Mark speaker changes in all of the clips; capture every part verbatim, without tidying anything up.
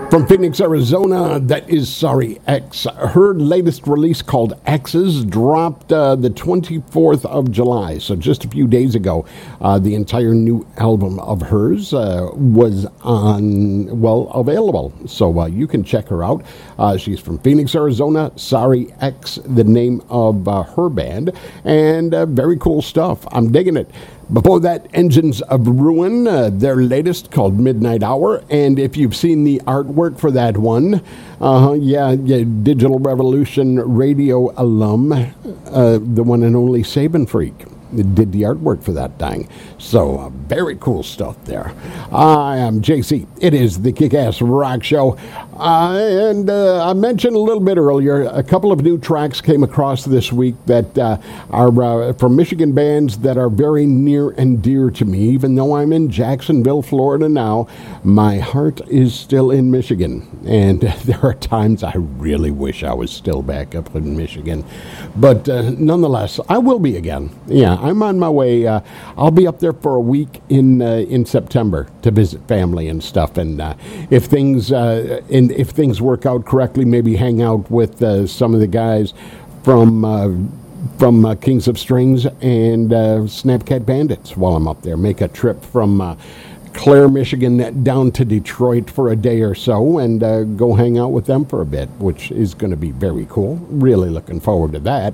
Speaker 1: From Phoenix, Arizona, that is Sorry X. Her latest release called X's dropped uh, the twenty-fourth of July, so just a few days ago. Uh, the entire new album of hers uh, was on, well, available, so uh, you can check her out. Uh, she's from Phoenix, Arizona. Sorry X, the name of uh, her band, and uh, very cool stuff. I'm digging it. Before that, Engines of Ruin, uh, their latest called Midnight Hour. And if you've seen the artwork for that one, uh, yeah, yeah, Digital Revolution radio alum, uh, the one and only Sabin Freak, did the artwork for that thing. So, uh, very cool stuff there. I am J C. It is the Kick-Ass Rock Show. Uh, and uh, I mentioned a little bit earlier, a couple of new tracks came across this week that uh, are uh, from Michigan bands that are very near and dear to me. Even though I'm in Jacksonville, Florida now, my heart is still in Michigan. And uh, there are times I really wish I was still back up in Michigan. But uh, nonetheless, I will be again. Yeah, I'm on my way. Uh, I'll be up there for a week in uh, in September to visit family and stuff. And uh, if things uh, in if things work out correctly, maybe hang out with uh, some of the guys from uh, from uh, Kings of Strings and uh, Snapcat Bandits while I'm up there. Make a trip from uh, Clare, Michigan, down to Detroit for a day or so and uh, go hang out with them for a bit, which is going to be very cool. Really looking forward to that.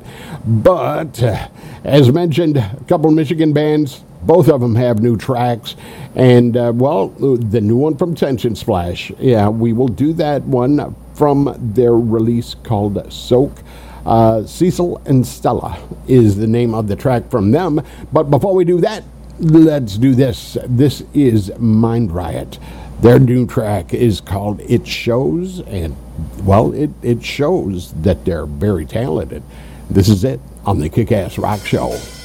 Speaker 1: But uh, as mentioned, a couple of Michigan bands. Both of them have new tracks, and, uh, well, the new one from Tension Splash. Yeah, we will do that one from their release called Soak. Uh, Cecil and Stella is the name of the track from them. But before we do that, let's do this. This is Mind Riot. Their new track is called It Shows, and, well, it, it shows that they're very talented. This is it on the Kick-Ass Rock Show.